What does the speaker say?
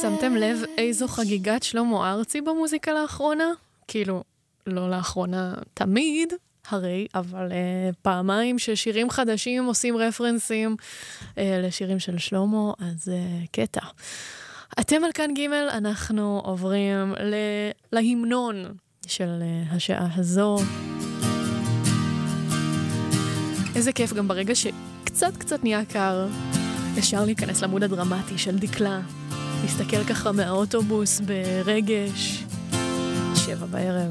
שמתם לב איזו חגיגת שלמה ארצי במוזיקה לאחרונה? כאילו, לא לאחרונה תמיד, הרי, אבל פעמיים ששירים חדשים עושים רפרנסים לשירים של שלמה, אז קטע. אתם על כאן ג', אנחנו עוברים להמנון של השעה הזו. איזה כיף גם ברגע שקצת נהיה קר, אפשר להיכנס למוד הדרמטי של דקלה, להסתכל ככה מהאוטובוס ברגש, 7 בערב.